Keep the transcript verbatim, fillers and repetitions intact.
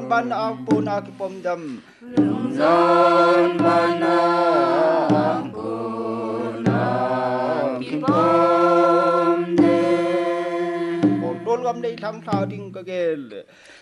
lungzon ban ampun akipom dam lungzon ban ampun akipom dam Dol gam dei tham thao ding ka gel